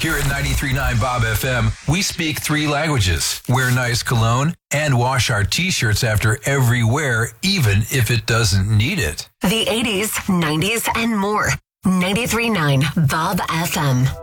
Here at 93.9 Bob FM, we speak 3 languages, wear nice cologne, and wash our T-shirts after every wear, even if it doesn't need it. The 80s, 90s, and more. 93.9 Bob FM.